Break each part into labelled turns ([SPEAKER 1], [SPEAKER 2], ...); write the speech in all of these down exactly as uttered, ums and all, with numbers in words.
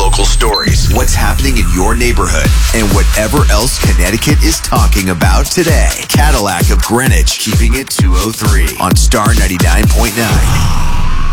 [SPEAKER 1] local stories, what's happening in your neighborhood, and whatever else Connecticut is talking about today. Cadillac of Greenwich, keeping it two oh three on Star ninety-nine point nine.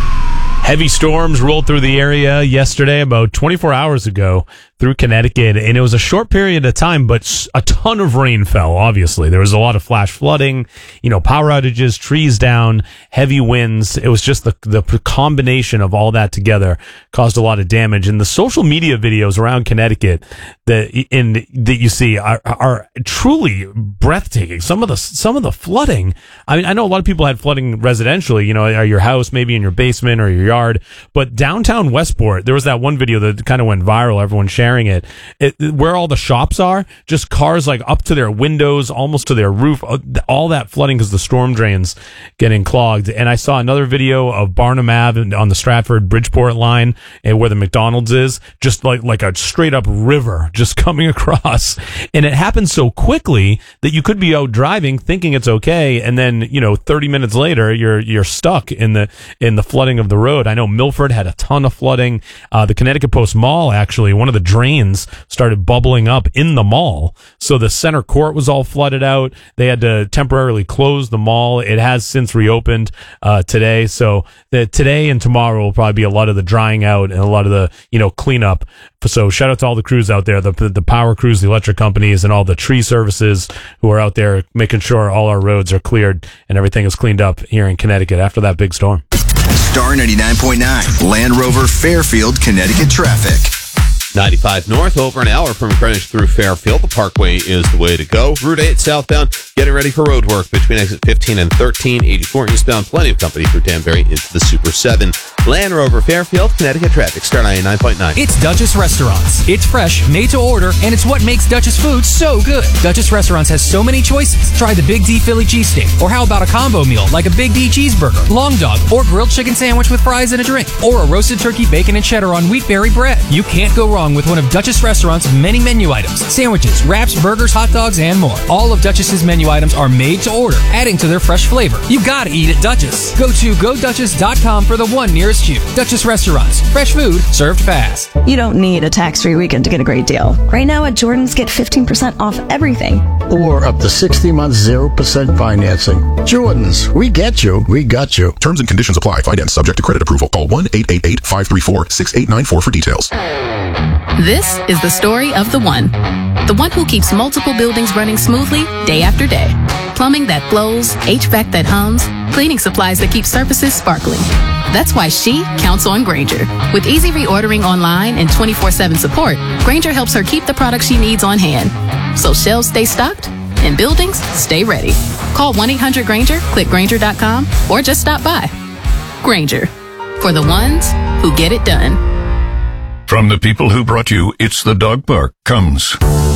[SPEAKER 2] Heavy storms rolled through the area yesterday, about twenty-four hours ago, through Connecticut, and it was a short period of time, but a ton of rain fell, obviously. There was a lot of flash flooding, you know, power outages, trees down, heavy winds. It was just the the combination of all that together caused a lot of damage. And the social media videos around Connecticut that in that you see are, are truly breathtaking. Some of the some of the flooding. I mean, I know a lot of people had flooding residentially, you know, at your house, maybe in your basement or your yard, but downtown Westport, there was that one video that kind of went viral. Everyone sharing it, it where all the shops are, just cars like up to their windows, almost to their roof, all that flooding because the storm drains getting clogged. And I saw another video of Barnum Avenue on the Stratford Bridgeport line, and where the McDonald's is, just like like a straight up river just coming across. And it happened so quickly that you could be out driving thinking it's okay, and then, you know, thirty minutes later you're you're stuck in the in the flooding of the road. I know Milford had a ton of flooding. Uh, the Connecticut Post Mall, actually, one of the drains started bubbling up in the mall. So the center court was all flooded out. They had to temporarily close the mall. It has since reopened uh, today. So the, today and tomorrow will probably be a lot of the drying out and a lot of the, you know, cleanup. So shout out to all the crews out there, the, the power crews, the electric companies, and all the tree services who are out there making sure all our roads are cleared and everything is cleaned up here in Connecticut after that big storm.
[SPEAKER 1] Star ninety-nine point nine, Land Rover Fairfield, Connecticut traffic.
[SPEAKER 3] ninety-five north, over an hour from Greenwich through Fairfield. The Parkway is the way to go. Route eight southbound, getting ready for road work between exit fifteen and thirteen. eighty-four eastbound, plenty of company through Danbury into the Super seven. Land Rover Fairfield, Connecticut traffic, Star ninety-nine point nine.
[SPEAKER 4] It's Duchess Restaurants. It's fresh, made to order, and it's what makes Duchess food so good. Duchess Restaurants has so many choices. Try the Big D Philly cheesesteak, or how about a combo meal like a Big D cheeseburger, long dog, or grilled chicken sandwich with fries and a drink, or a roasted turkey, bacon, and cheddar on wheatberry bread. You can't go wrong with one of Duchess Restaurants' many menu items: sandwiches, wraps, burgers, hot dogs, and more. All of Duchess's menu items are made to order, adding to their fresh flavor. You gotta eat at Duchess. Go to go duchess dot com for the one nearest you. Duchess Restaurants. Fresh food served fast.
[SPEAKER 5] You don't need a tax-free weekend to get a great deal. Right now at Jordan's, get fifteen percent off everything.
[SPEAKER 6] Or up to sixty months, zero percent financing. Jordan's, we get you, we got you.
[SPEAKER 7] Terms and conditions apply. Finance subject to credit approval. Call one eight eight eight, five three four, six eight nine four for details.
[SPEAKER 8] This is the story of the one. The one who keeps multiple buildings running smoothly day after day. Plumbing that flows, H V A C that hums, cleaning supplies that keep surfaces sparkling. That's why she counts on Grainger. With easy reordering online and twenty-four seven support, Grainger helps her keep the products she needs on hand. So shelves stay stocked and buildings stay ready. Call one eight hundred Grainger, click Grainger dot com, or just stop by. Grainger, for the ones who get it done.
[SPEAKER 9] From the people who brought you It's the Dog Park comes